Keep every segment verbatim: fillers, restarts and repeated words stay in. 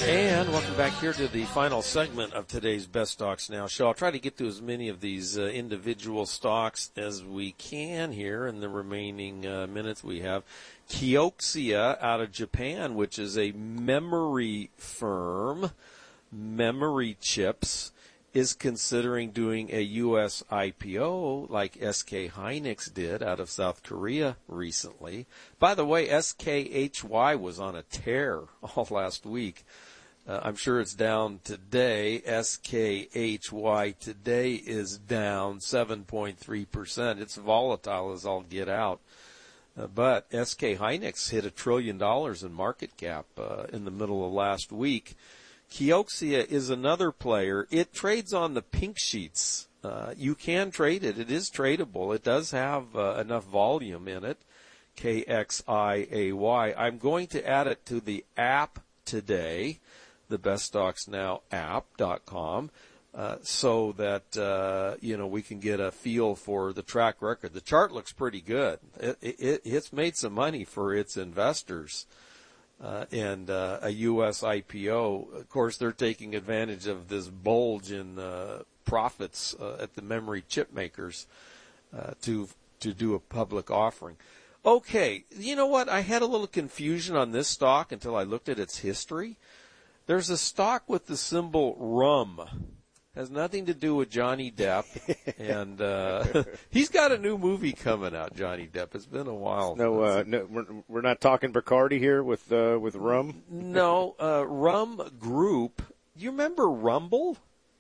And welcome back here to the final segment of today's Best Stocks Now show. I'll try to get to as many of these uh, individual stocks as we can here in the remaining uh, minutes we have. Kioxia out of Japan, which is a memory firm, memory chips, is considering doing a U S I P O like S K Hynix did out of South Korea recently. By the way, S K H Y was on a tear all last week. Uh, I'm sure it's down today. S K H Y today is down seven point three percent. It's volatile as all get out. Uh, but S K Hynix hit a trillion dollars in market cap uh, in the middle of last week. Kioxia is another player. It trades on the pink sheets. Uh, you can trade it. It is tradable. It does have uh, enough volume in it. K X I A Y. I'm going to add it to the app today, the best stocks now app dot com, uh, so that, uh, you know, we can get a feel for the track record. The chart looks pretty good. It, it, it's made some money for its investors. Uh, and uh, a U S I P O, of course, they're taking advantage of this bulge in uh, profits uh, at the memory chip makers uh, to to do a public offering. Okay, you know what? I had a little confusion on this stock until I looked at its history. There's a stock with the symbol R U M. Has nothing to do with Johnny Depp, and uh, he's got a new movie coming out. Johnny Depp. It's been a while. No, uh, no, we're, we're not talking Bacardi here with uh, with rum. No, uh, R U M Group. You remember Rumble?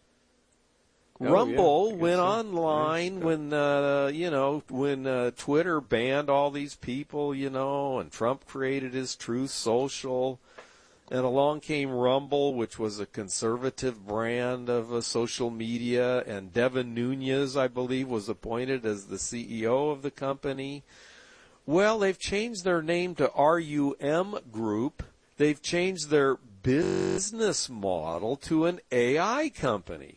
Oh, Rumble yeah, went so. online yeah, when uh, you know when uh, Twitter banned all these people, you know, and Trump created his Truth Social. And along came Rumble, which was a conservative brand of uh, social media, and Devin Nunes, I believe, was appointed as the C E O of the company. Well, they've changed their name to R U M Group. They've changed their business model to an A I company.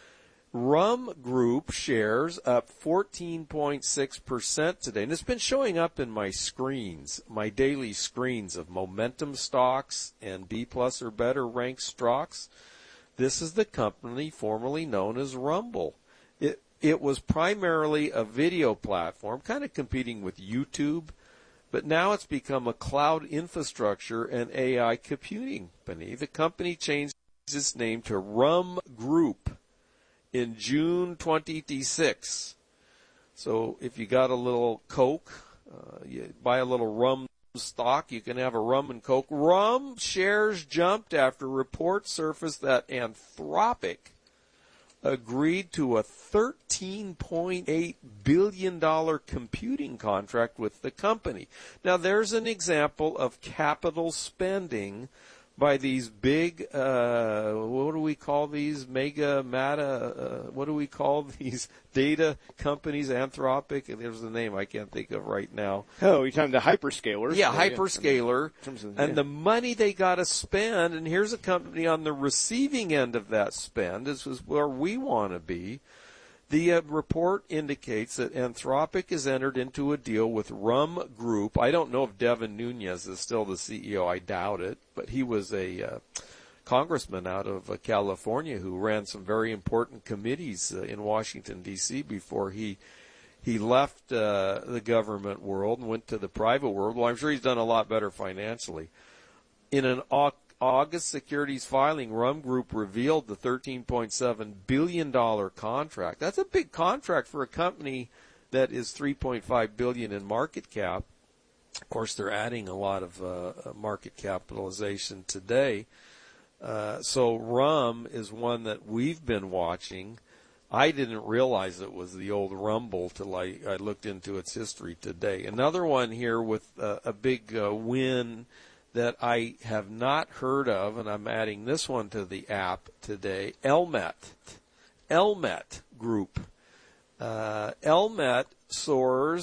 R U M Group shares up fourteen point six percent today. And it's been showing up in my screens, my daily screens of momentum stocks and B plus or better ranked stocks. This is the company formerly known as Rumble. It, it was primarily a video platform, kind of competing with YouTube, but now it's become a cloud infrastructure and A I computing company. The company changed its name to R U M Group in June twenty twenty-six. So if you got a little Coke, uh, you buy a little rum stock, you can have a rum and Coke. Rum shares jumped after reports surfaced that Anthropic agreed to a thirteen point eight billion dollars computing contract with the company. Now there's an example of capital spending by these big, uh, what do we call these, mega, meta, uh, what do we call these data companies, Anthropic, and there's the name I can't think of right now. Oh, you're talking the hyperscalers. Yeah, hyperscaler, I mean, of, and yeah. the money they got to spend, and here's a company on the receiving end of that spend. This is where we want to be. The uh, report indicates that Anthropic has entered into a deal with R U M Group. I don't know if Devin Nunes is still the C E O. I doubt it. But he was a uh, congressman out of uh, California who ran some very important committees uh, in Washington, D C before he he left uh, the government world and went to the private world. Well, I'm sure he's done a lot better financially. In an August securities filing, R U M Group revealed the thirteen point seven billion dollars contract. That's a big contract for a company that is three point five billion dollars in market cap. Of course, they're adding a lot of uh, market capitalization today. Uh, so R U M is one that we've been watching. I didn't realize it was the old Rumble till I, I looked into its history today. Another one here with uh, a big uh, win that I have not heard of, and I'm adding this one to the app today, Elmet. Elmet Group. Uh, Elmet soars